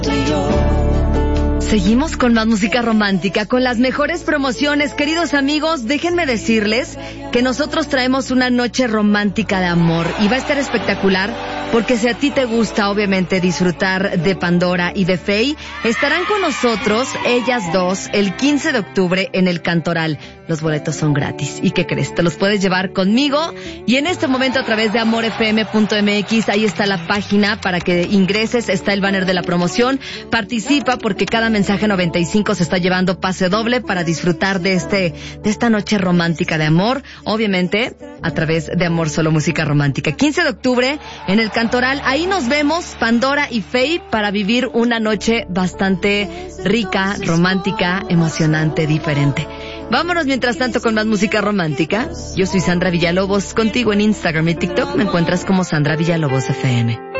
Seguimos con más música romántica, con las mejores promociones. Queridos amigos, déjenme decirles que nosotros traemos una noche romántica de amor y va a estar espectacular porque si a ti te gusta, obviamente, disfrutar de Pandora y de Faye, estarán con nosotros, ellas dos, el 15 de octubre en el Cantoral. Los boletos son gratis. ¿Y qué crees? Te los puedes llevar conmigo y en este momento a través de amorfm.mx, ahí está la página para que ingreses, está el banner de la promoción. Participa porque cada mensaje 95 se está llevando pase doble para disfrutar de esta noche romántica de amor, obviamente a través de Amor Solo Música Romántica. 15 de octubre en el Cantoral, ahí nos vemos, Pandora y Faye, para vivir una noche bastante rica, romántica, emocionante, diferente. Vámonos mientras tanto con más música romántica. Yo soy Sandra Villalobos, contigo en Instagram y TikTok me encuentras como Sandra Villalobos FM.